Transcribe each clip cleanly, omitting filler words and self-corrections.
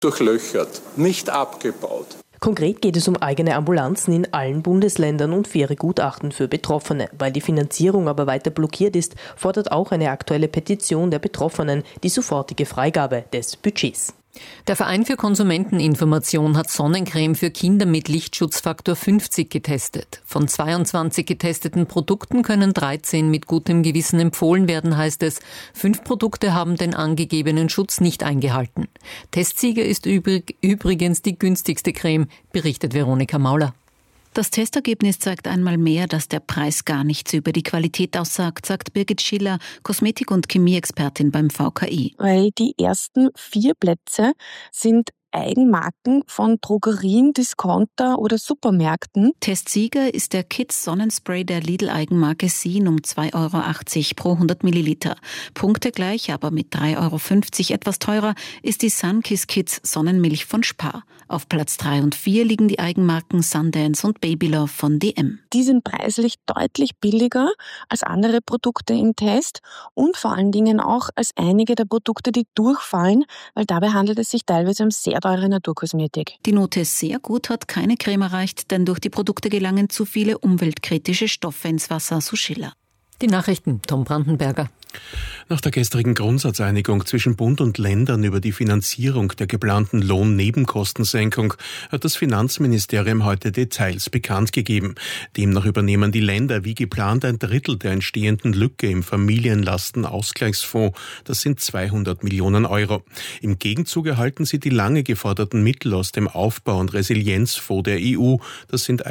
durchlöchert, nicht abgebaut. Konkret geht es um eigene Ambulanzen in allen Bundesländern und faire Gutachten für Betroffene. Weil die Finanzierung aber weiter blockiert ist, fordert auch eine aktuelle Petition der Betroffenen die sofortige Freigabe des Budgets. Der Verein für Konsumenteninformation hat Sonnencreme für Kinder mit Lichtschutzfaktor 50 getestet. Von 22 getesteten Produkten können 13 mit gutem Gewissen empfohlen werden, heißt es. 5 Produkte haben den angegebenen Schutz nicht eingehalten. Testsieger ist übrigens die günstigste Creme, berichtet Veronika Mauler. Das Testergebnis zeigt einmal mehr, dass der Preis gar nichts über die Qualität aussagt, sagt Birgit Schiller, Kosmetik- und Chemieexpertin beim VKI. Weil die ersten 4 Plätze sind Eigenmarken von Drogerien, Discounter oder Supermärkten. Testsieger ist der Kids Sonnenspray der Lidl-Eigenmarke Sien um 2,80 € pro 100 Milliliter. Punktegleich, aber mit 3,50 € etwas teurer, ist die Sunkiss Kids Sonnenmilch von Spar. Auf Platz 3 und 4 liegen die Eigenmarken Sundance und Babylove von DM. Die sind preislich deutlich billiger als andere Produkte im Test und vor allen Dingen auch als einige der Produkte, die durchfallen, weil dabei handelt es sich teilweise um sehr teure Naturkosmetik. Die Note sehr gut hat keine Creme erreicht, denn durch die Produkte gelangen zu viele umweltkritische Stoffe ins Wasser, so Schiller. Die Nachrichten, Tom Brandenberger. Nach der gestrigen Grundsatzeinigung zwischen Bund und Ländern über die Finanzierung der geplanten Lohnnebenkostensenkung hat das Finanzministerium heute Details bekannt gegeben. Demnach übernehmen die Länder wie geplant 1/3 der entstehenden Lücke im Familienlastenausgleichsfonds. Das sind 200 Millionen Euro. Im Gegenzug erhalten sie die lange geforderten Mittel aus dem Aufbau- und Resilienzfonds der EU. Das sind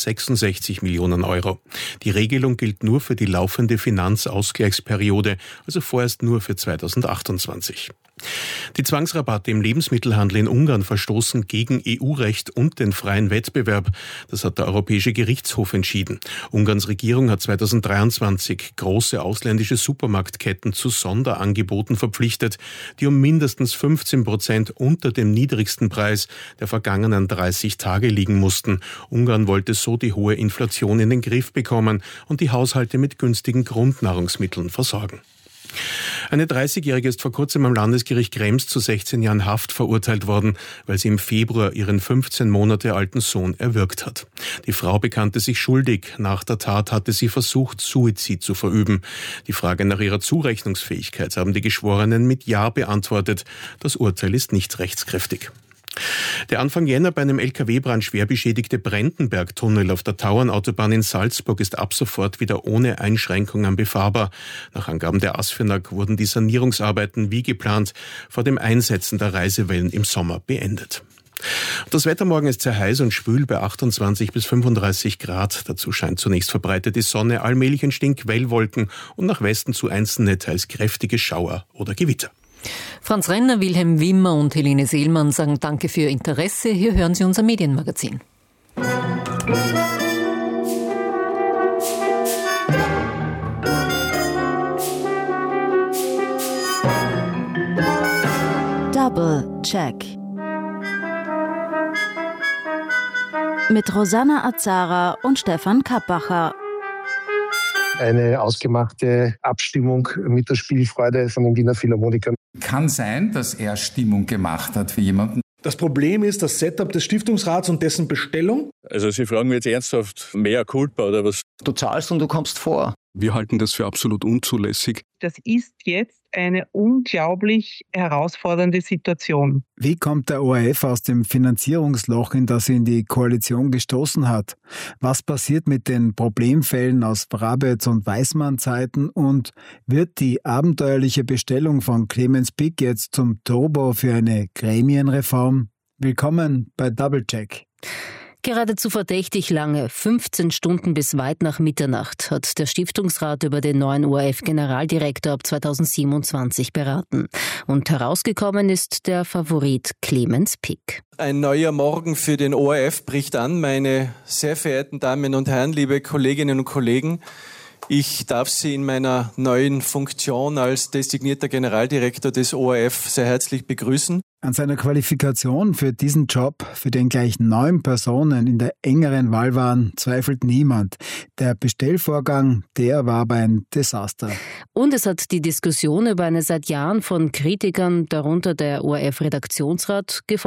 166 Millionen Euro. Die Regelung gilt nur für die laufende Finanzausgleichsperiode, also vorerst nur für 2028. Die Zwangsrabatte im Lebensmittelhandel in Ungarn verstoßen gegen EU-Recht und den freien Wettbewerb. Das hat der Europäische Gerichtshof entschieden. Ungarns Regierung hat 2023 große ausländische Supermarktketten zu Sonderangeboten verpflichtet, die um mindestens 15% unter dem niedrigsten Preis der vergangenen 30 Tage liegen mussten. Ungarn wollte so die hohe Inflation in den Griff bekommen und die Haushalte mit günstigen Grundnahrungsmitteln versorgen. Eine 30-Jährige ist vor kurzem am Landesgericht Krems zu 16 Jahren Haft verurteilt worden, weil sie im Februar ihren 15 Monate alten Sohn erwürgt hat. Die Frau bekannte sich schuldig. Nach der Tat hatte sie versucht, Suizid zu verüben. Die Frage nach ihrer Zurechnungsfähigkeit haben die Geschworenen mit Ja beantwortet. Das Urteil ist nicht rechtskräftig. Der Anfang Jänner bei einem LKW-Brand schwer beschädigte Brentenberg-Tunnel auf der Tauernautobahn in Salzburg ist ab sofort wieder ohne Einschränkungen befahrbar. Nach Angaben der ASFINAG wurden die Sanierungsarbeiten wie geplant vor dem Einsetzen der Reisewellen im Sommer beendet. Das Wetter morgen ist sehr heiß und schwül bei 28 bis 35 Grad. Dazu scheint zunächst verbreitet die Sonne, allmählich entstehen Quellwolken und nach Westen zu einzelne, teils kräftige Schauer oder Gewitter. Franz Renner, Wilhelm Wimmer und Helene Seelmann sagen Danke für Ihr Interesse. Hier hören Sie unser Medienmagazin. Double Check mit Rosanna Azara und Stefan Kappacher. Eine ausgemachte Abstimmung mit der Spielfreude von den Wiener Philharmonikern. Kann sein, dass er Stimmung gemacht hat für jemanden. Das Problem ist das Setup des Stiftungsrats und dessen Bestellung. Also Sie fragen mich jetzt ernsthaft, mea culpa oder was? Du zahlst und du kommst vor. Wir halten das für absolut unzulässig. Das ist jetzt eine unglaublich herausfordernde Situation. Wie kommt der ORF aus dem Finanzierungsloch, in das ihn die Koalition gestoßen hat? Was passiert mit den Problemfällen aus Brabetz- und Weismann-Zeiten? Und wird die abenteuerliche Bestellung von Clemens Pick jetzt zum Turbo für eine Gremienreform? Willkommen bei Double Check. Geradezu verdächtig lange, 15 Stunden bis weit nach Mitternacht, hat der Stiftungsrat über den neuen ORF-Generaldirektor ab 2027 beraten. Und herausgekommen ist der Favorit Clemens Pick. Ein neuer Morgen für den ORF bricht an, meine sehr verehrten Damen und Herren, liebe Kolleginnen und Kollegen. Ich darf Sie in meiner neuen Funktion als designierter Generaldirektor des ORF sehr herzlich begrüßen. An seiner Qualifikation für diesen Job, für den gleich 9 Personen in der engeren Wahl waren, zweifelt niemand. Der Bestellvorgang, der war aber ein Desaster. Und es hat die Diskussion über eine seit Jahren von Kritikern, darunter der ORF-Redaktionsrat, gefolgt.